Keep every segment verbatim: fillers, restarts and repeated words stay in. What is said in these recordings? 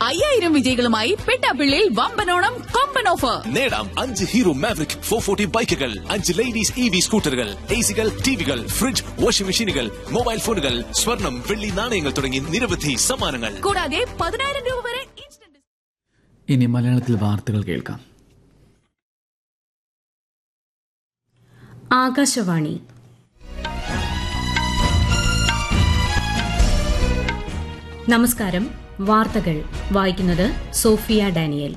അയ്യായിരം വിജയികളുമായി പെട്ടാപ്പിള്ളിയിൽ വമ്പനോണം കൊമ്പൻ ഓഫർ. നേടാം അഞ്ച് ഹീറോ മാവറിക് ഫോർ ഫോർട്ടി ബൈക്കുകൾ, അഞ്ച് ലേഡീസ് ഇ വി സ്കൂട്ടറുകൾ, എ സികൾ, ടിവികൾ, ഫ്രിഡ്ജ്, വാഷിംഗ് മെഷീനുകൾ, മൊബൈൽ ഫോണുകൾ, സ്വർണം, വെള്ളി നാണയങ്ങൾ തുടങ്ങി നിരവധി സമ്മാനങ്ങൾ. കൂടാതെ പതിനായിരം രൂപ വരെ ഇൻസ്റ്റന്റ്. ഇനി മലയാളത്തിൽ വാർത്തകൾ കേൾക്കാം. ആകാശവാണി. നമസ്കാരം. വാർത്തകൾ വായിക്കുന്നത് സോഫിയ ഡാനിയൽ.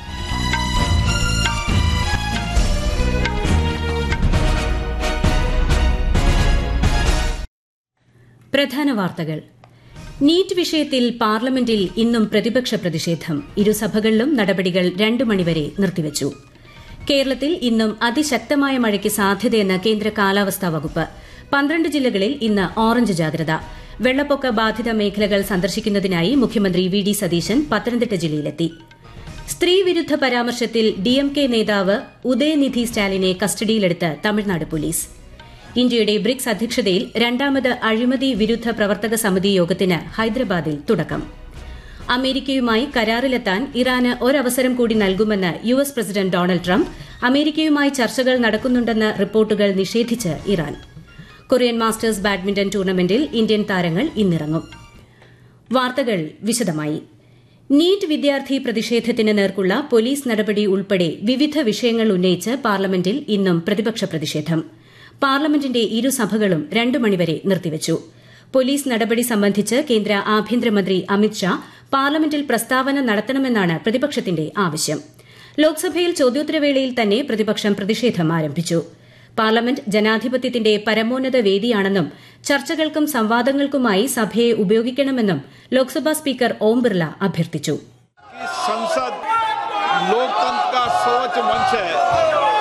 പ്രധാന വാർത്തകൾ. നീറ്റ് വിഷയത്തിൽ പാർലമെന്റിൽ ഇന്നും പ്രതിപക്ഷ പ്രതിഷേധം. ഇരുസഭകളിലും നടപടികൾ രണ്ടു മണിവരെ നിർത്തിവച്ചു. കേരളത്തിൽ ഇന്നും അതിശക്തമായ മഴയ്ക്ക് സാധ്യതയെന്ന് കേന്ദ്ര കാലാവസ്ഥാ വകുപ്പ്. പന്ത്രണ്ട് ജില്ലകളിൽ ഇന്ന് ഓറഞ്ച് ജാഗ്രത. വെള്ളപ്പൊക്ക ബാധിത മേഖലകൾ സന്ദർശിക്കുന്നതിനായി മുഖ്യമന്ത്രി വി ഡി സതീശൻ പത്തനംതിട്ട ജില്ലയിലെത്തി. സ്ത്രീവിരുദ്ധ പരാമർശത്തിൽ ഡിഎംകെ നേതാവ് ഉദയനിധി സ്റ്റാലിനെ കസ്റ്റഡിയിലെടുത്ത് തമിഴ്നാട് പോലീസ്. ഇന്ത്യയുടെ ബ്രിക്സ് അധ്യക്ഷതയിൽ രണ്ടാമത് അഴിമതി വിരുദ്ധ പ്രവർത്തക സമിതി യോഗത്തിന് ഹൈദരാബാദിൽ തുടക്കം. അമേരിക്കയുമായി കരാറിലെത്താൻ ഇറാന് ഒരവസരം കൂടി നൽകുമെന്ന് U S president Donald Trump. അമേരിക്കയുമായി ചർച്ചകൾ നടക്കുന്നുണ്ടെന്ന് റിപ്പോർട്ടുകൾ നിഷേധിച്ച് ഇറാൻ. കൊറിയൻ മാസ്റ്റേഴ്സ് ബാഡ്മിന്റൺ ടൂർണമെന്റിൽ ഇന്ത്യൻ താരങ്ങൾ ഇന്നിറങ്ങും. വാർത്തകൾ വിശദമായി. നീറ്റ് വിദ്യാർത്ഥി പ്രതിഷേധത്തിന് നേർക്കുള്ള പോലീസ് നടപടി ഉൾപ്പെടെ വിവിധ വിഷയങ്ങൾ ഉന്നയിച്ച് പാർലമെന്റിൽ ഇന്നും പ്രതിപക്ഷ പ്രതിഷേധം. പാർലമെന്റിന്റെ ഇരുസഭകളും രണ്ടു മണിവരെ നിർത്തിവച്ചു. പോലീസ് നടപടി സംബന്ധിച്ച് കേന്ദ്ര ആഭ്യന്തരമന്ത്രി അമിത്ഷാ പാർലമെന്റിൽ പ്രസ്താവന നടത്തണമെന്നാണ് പ്രതിപക്ഷത്തിന്റെ ആവശ്യം. ലോക്സഭയിൽ ചോദ്യോത്തരവേളയിൽ തന്നെ പ്രതിപക്ഷം പ്രതിഷേധം ആരംഭിച്ചു. പാർലമെന്റ് ജനാധിപത്യത്തിന്റെ പരമോന്നത വേദിയാണെന്നും ചർച്ചകൾക്കും സംവാദങ്ങൾക്കുമായി സഭയെ ഉപയോഗിക്കണമെന്നും ലോക്സഭാ സ്പീക്കർ ഓം ബിർല അഭ്യർത്ഥിച്ചു.